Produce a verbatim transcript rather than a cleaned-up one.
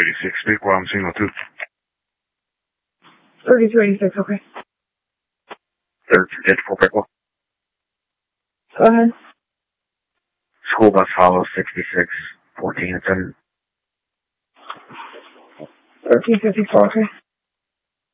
eighty-six, speak while I'm seeing the two. thirty-two eighty-six, okay. thirty-two fifty-four, Pickle. Go ahead. School bus follows sixty-six fourteen, it's in. thirteen fifty-four, okay.